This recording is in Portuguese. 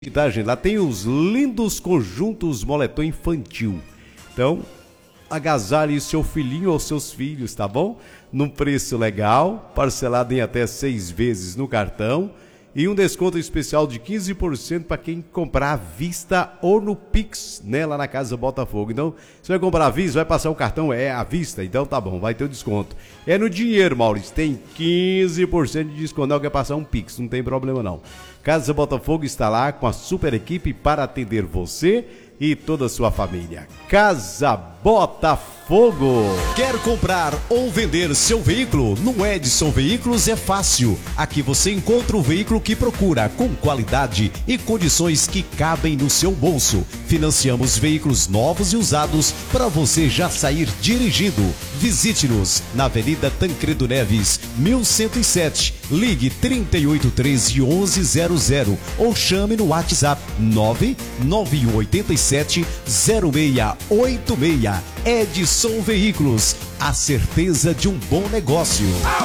Tá, gente? Lá tem os lindos conjuntos moletom infantil. Então, agasalhe seu filhinho ou seus filhos, tá bom? Num preço legal, parcelado em até 6 vezes no cartão e um desconto especial de 15% para quem comprar à vista ou no Pix, né? Lá na Casa Botafogo. Então, você vai comprar à vista, vai passar o cartão, à vista, então tá bom, vai ter o desconto. É no dinheiro, Maurício, tem 15% de desconto, não quer passar um Pix, não tem problema não. Casa Botafogo está lá com a super equipe para atender você e toda a sua família. Casa Botafogo. Quer comprar ou vender seu veículo? No Edson Veículos é fácil. Aqui você encontra o veículo que procura, com qualidade e condições que cabem no seu bolso. Financiamos veículos novos e usados para você já sair dirigindo. Visite-nos na Avenida Tancredo Neves, 1107. Ligue 3813 1100 ou chame no WhatsApp 99187 0686. Edson Veículos, a certeza de um bom negócio.